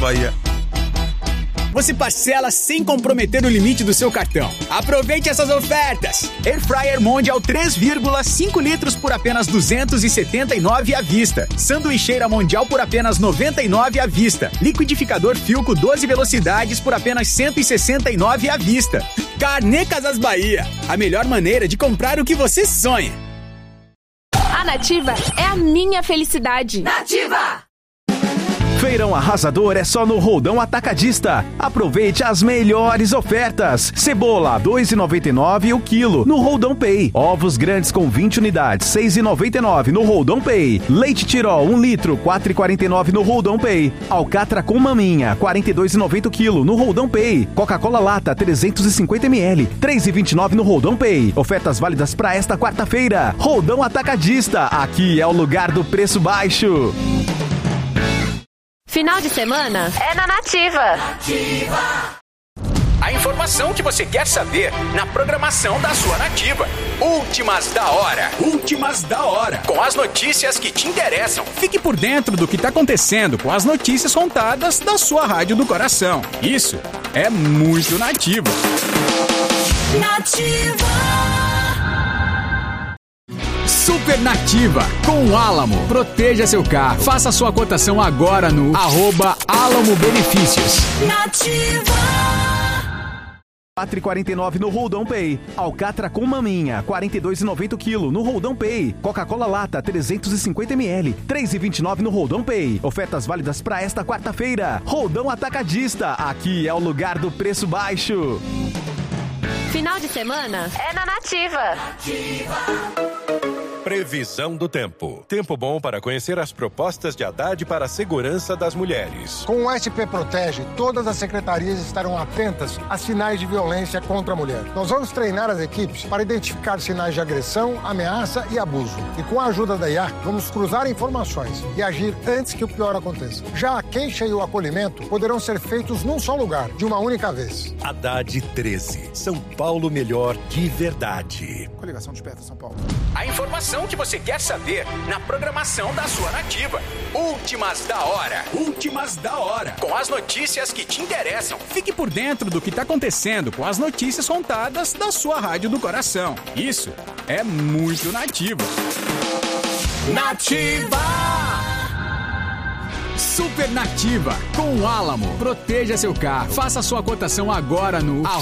Bahia. Você parcela sem comprometer o limite do seu cartão. Aproveite essas ofertas. Air Fryer Mondial 3,5 litros por apenas 279 à vista. Sanduicheira Mondial por apenas 99 à vista. Liquidificador Philco 12 velocidades por apenas 169 à vista. Carnê Casas Bahia. A melhor maneira de comprar o que você sonha. A Nativa é a minha felicidade. Nativa! Feirão arrasador é só no Roldão Atacadista. Aproveite as melhores ofertas. Cebola, R$ 2,99 o quilo no Roldão Pay. Ovos grandes com 20 unidades, R$ 6,99 no Roldão Pay. Leite Tirol, 1 litro, R$ 4,49 no Roldão Pay. Alcatra com maminha, R$ 42,90 o quilo no Roldão Pay. Coca-Cola Lata, 350 ml, R$ 3,29 no Roldão Pay. Ofertas válidas para esta quarta-feira. Roldão Atacadista, aqui é o lugar do preço baixo. Final de semana é na Nativa. Nativa! A informação que você quer saber na programação da sua Nativa. Últimas da hora. Últimas da hora. Com as notícias que te interessam. Fique por dentro do que está acontecendo com as notícias contadas da sua rádio do coração. Isso é muito Nativa. Nativa! Super Nativa, com o Álamo. Proteja seu carro. Faça sua cotação agora no @Álamo Benefícios. Nativa! R$ 4,49 no Roldão Pay. Alcatra com maminha, R$ 42,90 o quilo no Roldão Pay. Coca-Cola Lata, 350 ml, R$ 3,29 no Roldão Pay. Ofertas válidas para esta quarta-feira. Roldão Atacadista, aqui é o lugar do preço baixo. Final de semana é na Nativa. Nativa! Previsão do tempo. Tempo bom para conhecer as propostas de Haddad para a segurança das mulheres. Com o SP Protege, todas as secretarias estarão atentas a sinais de violência contra a mulher. Nós vamos treinar as equipes para identificar sinais de agressão, ameaça e abuso. E com a ajuda da IA, vamos cruzar informações e agir antes que o pior aconteça. Já a queixa e o acolhimento poderão ser feitos num só lugar, de uma única vez. Haddad 13. São Paulo melhor de verdade. Coligação Desperta São Paulo. A informação que você quer saber na programação da sua Nativa. Últimas da hora. Últimas da hora. Com as notícias que te interessam. Fique por dentro do que está acontecendo com as notícias contadas da sua rádio do coração. Isso é muito Nativa. Nativa! Super Nativa, com o Álamo. Proteja seu carro. Faça sua cotação agora no